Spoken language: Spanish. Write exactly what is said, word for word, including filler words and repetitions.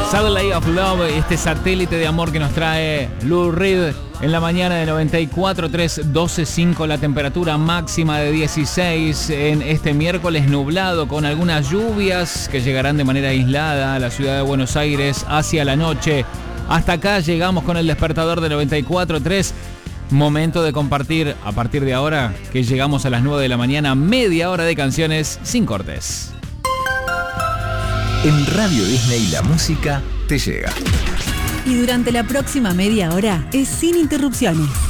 Satellite of Love, este satélite de amor que nos trae Lou Reed en la mañana de noventa y cuatro tres, doce cinco, la temperatura máxima de dieciséis en este miércoles nublado con algunas lluvias que llegarán de manera aislada a la ciudad de Buenos Aires hacia la noche. Hasta acá llegamos con el despertador de noventa y cuatro tres. Momento de compartir a partir de ahora que llegamos a las nueve de la mañana, media hora de canciones sin cortes. En Radio Disney la música te llega. Y durante la próxima media hora es sin interrupciones.